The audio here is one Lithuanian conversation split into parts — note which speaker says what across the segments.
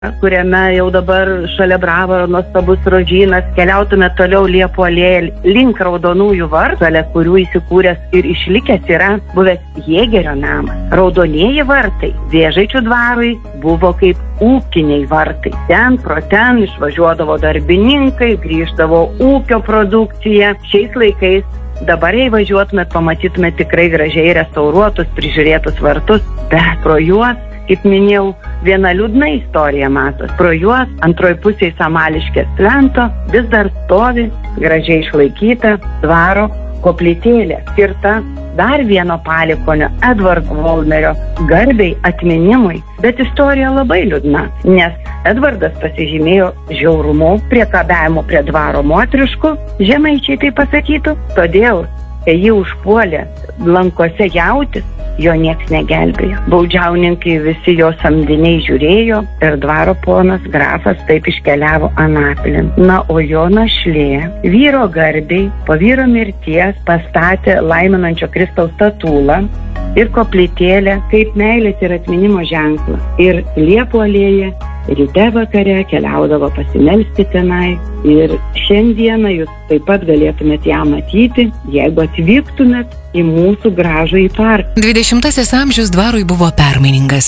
Speaker 1: kuriame jau dabar šalia Bravoro nuostabus rožynas, keliautume toliau Liepų alėją link Raudonųjų vartų, šalia kurių įsikūręs ir išlikęs yra buvęs Jėgerio namas. Raudonieji vartai Vėžaičių dvarui buvo kaip ūkiniai vartai. Ten pro ten išvažiuodavo darbininkai, grįždavo ūkio produkcija. Šiais laikais dabar jei važiuotumėt, pamatytumėt tikrai gražiai restauruotus, prižiūrėtus vartus, bet pro juos, kaip minėjau, viena liūdna istorija matos. Pro juos antroj pusėje Samališkės plento vis dar stovi gražiai išlaikyta dvaro koplytėlė, skirta dar vieno palikuonio Edvardo Volmerio garbei atminimui. Bet istorija labai liūdna, nes Edvardas pasižymėjo žiaurumu, priekabiavimu prie dvaro moteriškų, žemaičiai tai pasakytų, todėl, kai jį užpuolė lankose jautis, jo nieks negelbėjo. Baudžiauninkai visi jo samdiniai žiūrėjo ir dvaro ponas grafas taip iškeliavo Anapilin. Na, o jo našlė vyro garbei po vyro mirties pastatė laiminančio Kristaus statulą ir koplytėlę kaip meilės ir atminimo ženklą. Ir Liepų alėja ryte vakare keliaudavo pasimelsti tenai. Ir šiandieną jūs taip pat galėtumėt ją matyti, jeigu atvyktumėt į mūsų gražųjį parką.
Speaker 2: 20 amžius dvarui buvo permainingas.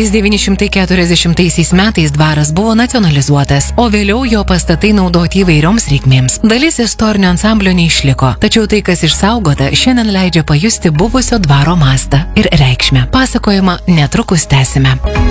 Speaker 2: 1940 metais dvaras buvo nacionalizuotas, o vėliau jo pastatai naudoti įvairioms reikmėms. Dalis istorinio ansamblio neišliko, tačiau tai, kas išsaugota, šiandien leidžia pajusti buvusio dvaro mastą ir reikšmę. Pasakojimą netrukus tęsime.